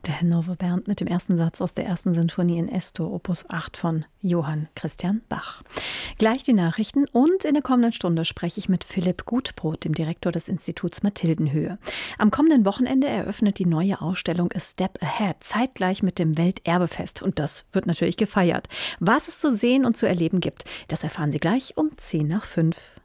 Der Hannover Band mit dem ersten Satz aus der ersten Sinfonie in Es-Dur, Opus 8 von Johann Christian Bach. Gleich die Nachrichten und in der kommenden Stunde spreche ich mit Philipp Gutbrot, dem Direktor des Instituts Mathildenhöhe. Am kommenden Wochenende eröffnet die neue Ausstellung A Step Ahead, zeitgleich mit dem Welterbefest. Und das wird natürlich gefeiert. Was es zu sehen und zu erleben gibt, das erfahren Sie gleich um 10 nach 5.